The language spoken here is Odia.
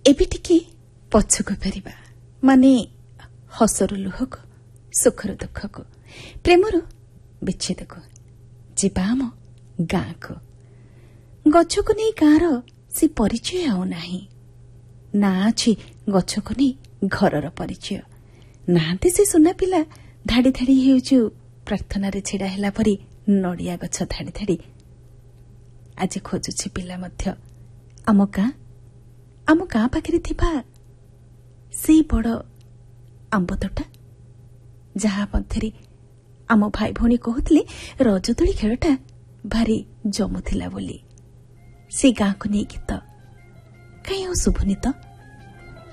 ଏବେ ଟିକେ ପଛକୁ ଫେରିବା, ମାନେ ହସରୁ ଲୁହକୁ, ସୁଖରୁ ଦୁଃଖକୁ, ପ୍ରେମରୁ ବିଚ୍ଛେଦକୁ, ଯିବା ଆମ ଗାଁକୁ। ଗଛକୁ ନେଇ ଗାଁର ସେ ପରିଚୟ ଆଉ ନାହିଁ। ନା ଅଛି ଗଛକୁ ନେଇ ଘରର ପରିଚୟ। ନାହାନ୍ତି ସେ ସୁନା ପିଲା ଧାଡ଼ି ଧାଡ଼ି ହେଉଛୁ ପ୍ରାର୍ଥନାରେ ଛିଡ଼ା ହେଲା ପରି ନଡ଼ିଆ ଗଛ ଧାଡ଼ି ଧାଡ଼ି। ଆଜି ଖୋଜୁଛି ପିଲା ମଧ୍ୟ ଆମ ଗାଁ ପାଖରେ ଥିବା ସେଇ ବଡ଼ ଆମ୍ବ ତୋଟା, ଯାହା ମଧ୍ୟରେ ଆମ ଭାଇ ଭଉଣୀ କହୁଥିଲେ ରଜଦୋଳି ଖେଳଟା ଭାରି ଜମୁଥିଲା ବୋଲି। ସେ ଗାଁକୁ ନେଇ ଗୀତ କାହିଁ ଆଉ ଶୁଭୁନି ତ?